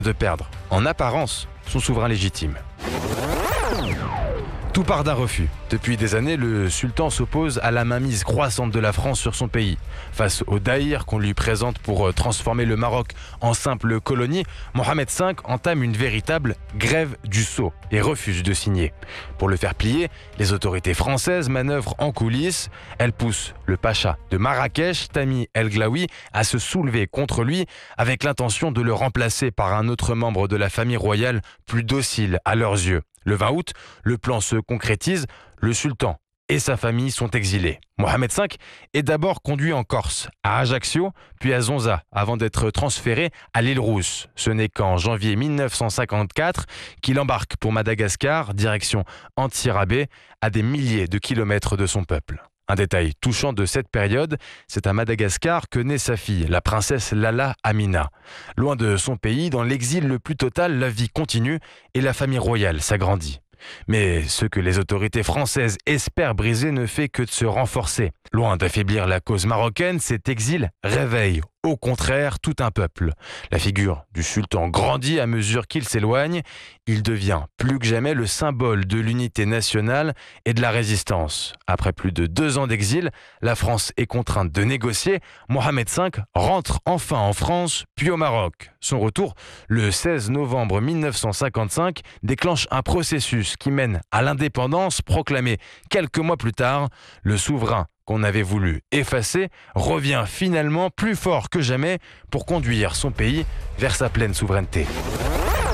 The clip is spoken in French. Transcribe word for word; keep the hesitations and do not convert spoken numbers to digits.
de perdre, en apparence, son souverain légitime. Tout part d'un refus. Depuis des années, le sultan s'oppose à la mainmise croissante de la France sur son pays. Face au daïr qu'on lui présente pour transformer le Maroc en simple colonie, Mohamed cinq entame une véritable grève du sceau et refuse de signer. Pour le faire plier, les autorités françaises manœuvrent en coulisses. Elles poussent le pacha de Marrakech, Tamim El Glaoui, à se soulever contre lui avec l'intention de le remplacer par un autre membre de la famille royale plus docile à leurs yeux. Le vingt août, le plan se concrétise, le sultan et sa famille sont exilés. Mohamed cinq est d'abord conduit en Corse, à Ajaccio, puis à Zonza, avant d'être transféré à l'île Rousse. Ce n'est qu'en janvier mille neuf cent cinquante-quatre qu'il embarque pour Madagascar, direction Antsirabe, à des milliers de kilomètres de son peuple. Un détail touchant de cette période, c'est à Madagascar que naît sa fille, la princesse Lala Amina. Loin de son pays, dans l'exil le plus total, la vie continue et la famille royale s'agrandit. Mais ce que les autorités françaises espèrent briser ne fait que de se renforcer. Loin d'affaiblir la cause marocaine, cet exil réveille, au contraire, tout un peuple. La figure du sultan grandit à mesure qu'il s'éloigne. Il devient plus que jamais le symbole de l'unité nationale et de la résistance. Après plus de deux ans d'exil, la France est contrainte de négocier. Mohamed cinq rentre enfin en France, puis au Maroc. Son retour, le seize novembre mille neuf cent cinquante-cinq, déclenche un processus qui mène à l'indépendance proclamée quelques mois plus tard. Le souverain qu'on avait voulu effacer revient finalement plus fort que jamais pour conduire son pays vers sa pleine souveraineté.